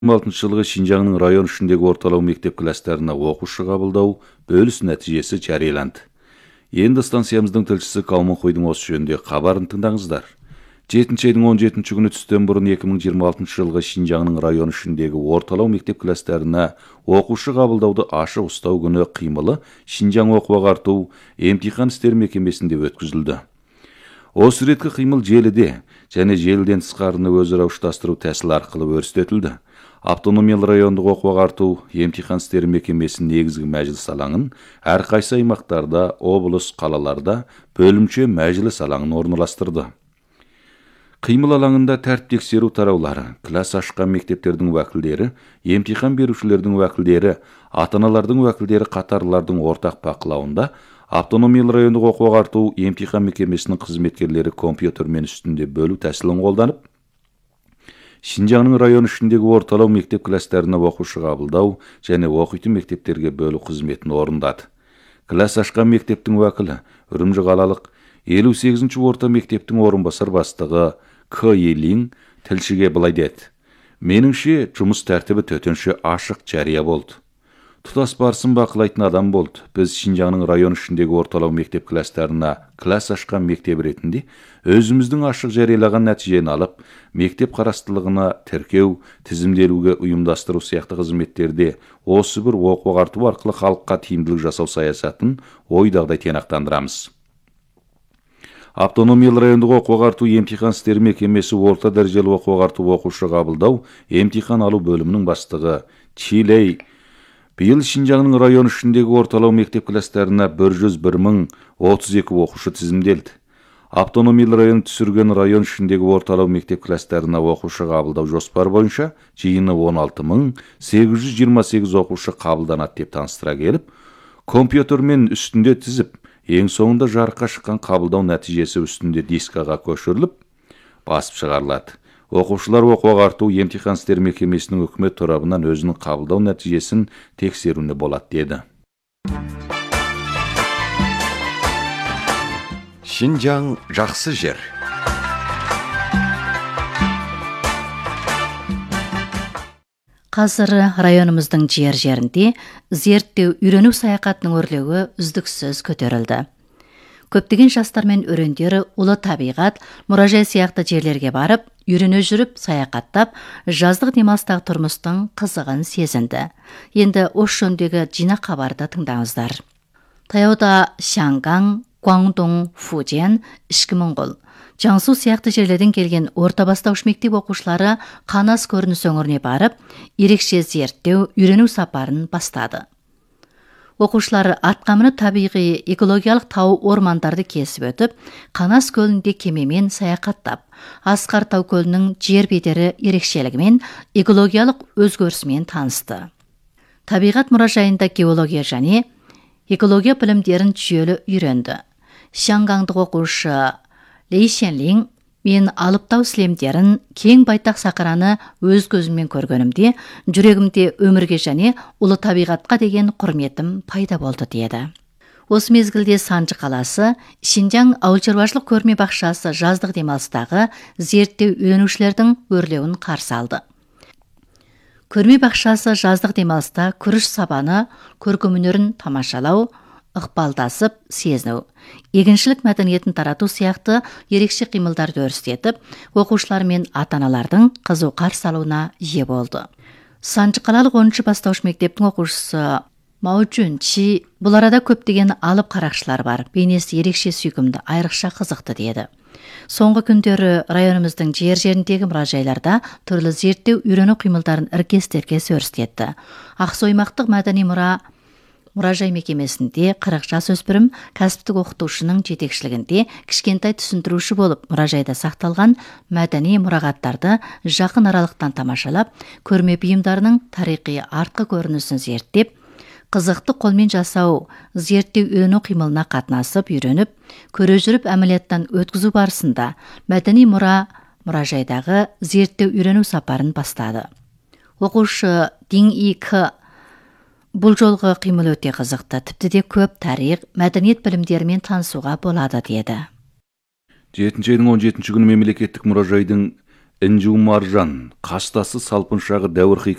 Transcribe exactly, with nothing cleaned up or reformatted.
жыйырма алтынчы жылғы Шинжаңның район ішіндегі орталау мектеп класстарына оқушы қабылдау бөліс нәтижесі жарияланды. Енді станциямыздың тілшісі Калман Қойдың осы жөнінде хабарын тыңдаңыздар. жетінші айдың он жетінші күні түстен бұрын екі мың жиырма алтыншы жылғы Шинжаңның район ішіндегі орталау мектеп класстарына оқушы қабылдауды ашық ұстау күні қимылы Шинжаң оқу-ағарту емтихан істер мекемесінде өткізілді. Осы реткі қимыл желіде және желіден тысқарыны өзара ұштастыру тәсілі арқылы өрістетілді. Автономиялы райондық оқу-ағарту емтихан істері мекемесінің негізгі мәжіліс алаңын әрқайсы аймақтарда, облыс, қалаларда бөлімше мәжіліс алаңын орналастырды. Қимыл алаңында тәртіп тексеру тараулары, класс ашқан мектептердің уәкілдері, емтихан берушілердің уәкілдері, ата-аналардың уәкілдері қатарлардың ортақ бақылауында автономиялы райондық оқу-ағарту емтихан мекемесінің қызметкерлері компьютермен үстінде бөлу тәсілін қолданып, Шинжаңның район ішіндегі орталау мектеп класстарына оқушы қабылдау және оқитын мектептерге бөлу қызметін орындады. Класс ашқан мектептің уәкілі Үрімжі қалалық елу сегізінші орта мектептің орынбасар бастығы К. Елин тілшіге былай деді: "Меніңше, жұмыс тәртібі төтенше ашық жария болды. Тұтас барысын бақылайтын адам болды. Біз Шинжаңның район ішіндегі орталау мектеп класстарына класс ашқан мектеп ретінде өзіміздің ашық жариялаған нәтижені алып, мектеп қарастылығына тіркеу, тізімделуге ұйымдастыру сияқты қызметтерде осы бір оқу-ағарту арқылы халыққа тиімділік жасау саясатын ойдағыдай тиянақтандырамыз." Автономиялы райондық оқу-ағарту емтихан істері мекемесі орта дәрежелі оқу-ағарту оқушы қабылдау емтихан алу бөлімінің бастығы Чилей биыл Шинжаңның район ішіндегі орталау мектеп класстарына бір жүз бір мың отыз екі оқушы тізімделді. Автономиялы район түсірген район ішіндегі орталау мектеп класстарына оқушы қабылдау жоспар бойынша жиыны он алты мың сегіз жүз жиырма сегіз оқушы қабылданады деп таныстыра келіп, компьютермен үстінде тізіп, ең соңында жарыққа шыққан қабылдау нәтижесі үстінде дискаға көшіріліп, басып шығарылады. Оқушылар оқу-ағарту емтихан істері мекемесінің үкімет торабынан өзінің қабылдау нәтижесін тексеруіне болады деді. Шинжаң жақсы жер. Қазір районымыздың жер-жерінде зерттеу үйрену саяхатының өрлеуі үздіксіз көтерілді. Көптеген жастар мен өрендері ұлы табиғат, мұражай сияқты жерлерге барып, үйрене жүріп, саяхаттап, жаздық демалыстағы тұрмыстың қызығын сезінді. Енді осы жөніндегі жинақ хабарды тыңдаңыздар. Таяуда Шаңгаң, Гуаңдоң, Фужен, Ішкі Моңғол, Жаңсу сияқты жерлерден келген орта бастауыш мектеп оқушылары Қанас көрініс өңіріне барып, ерекше зерттеу, үйрену сапарын бастады. Оқушылары атқа мініп табиғи экологиялық тау ормандарды кесіп өтіп, Қанас көлінде кемемен саяхаттап, Асқар тау көлінің жер бедері ерекшелігімен, экологиялық өзгерісімен танысты. Табиғат мұражайында геология және экология білімдерін жүйелі үйренді. Шаңғаңдық оқушы Лей Шенлин: "Мен Алыптау сілемдерін, кең байтақ сақараны өз көзіммен көргенімде, жүрегімде өмірге және ұлы табиғатқа деген құрметім пайда болды" деді. Осы мезгілде Санжы қаласы, Шинжаң ауылшаруашылық көрме бақшасы жаздық демалыстағы зерттеу үйренушілердің өрлеуін қарсы алды. Көрме бақшасы жаздық демалыста күріш сабаны, көркем өнерін тамашалау, ықпалдасып сезіну, егіншілік мәдениетін тарату сияқты ерекше қимылдарды өрістетіп, оқушылар мен ата-аналардың қызу қарсы алуына ие болды. Санжы қалалық оныншы бастауыш мектептің оқушысы Мао Чжун Чи: "Бұл арада көптеген алып қарақшылар бар, бейнесі ерекше сүйкімді, айрықша қызықты" деді. Соңғы күндері районымыздың жер-жеріндегі мұражайларда түрлі зерттеу үйрену қимылдарын іркес-тіркес өрістетті. Ақсоймақтық мәдени мұра мұражай мекемесінде қырық жас өспірім кәсіптік оқытушының жетекшілігінде кішкентай түсіндіруші болып, мұражайда сақталған мәдени мұрағаттарды жақын аралықтан тамашалап, көрме бұйымдарының тарихи артқы көрінісін зерттеп, қызықты қолмен жасау, зерттеу үйрену қимылына қатынасып, үйреніп, көре жүріп әмелияттан өткізу барысында мәдени мұра мұражайдағы зерттеу үйрену сапарын бастады. Оқушы Дин И К: "Бұл жолғы қимыл өте қызықты, тіпті де көп тарих, мәдениет білімдерімен танысуға болады" деді. жетінші айдың он жетінші күні мемлекеттік мұражайдың інжу маржан, қаштасы салпыншағы дәуір